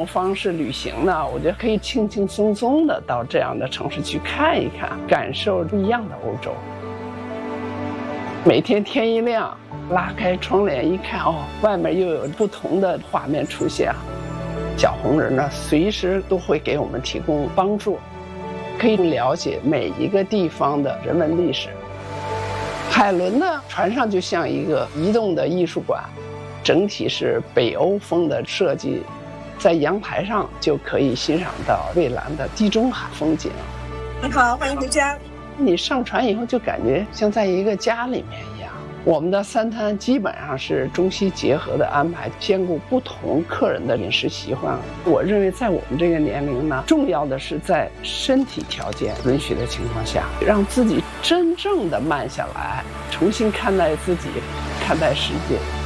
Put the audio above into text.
种方式旅行呢，我觉得可以轻轻松松的到这样的城市去看一看，感受不一样的欧洲。每天天一亮，拉开窗帘一看，外面又有不同的画面出现。小红人呢，随时都会给我们提供帮助，可以了解每一个地方的人文历史。海伦呢，船上就像一个移动的艺术馆，整体是北欧风的设计，在阳台上就可以欣赏到蔚蓝的地中海风景。 你好，欢迎回家。 你上船以后就感觉像在一个家里面一样。我们的3餐基本上是中西结合的安排，兼顾不同客人的饮食习惯。我认为在我们这个年龄呢，重要的是在身体条件允许的情况下，让自己真正的慢下来，重新看待自己，看待世界。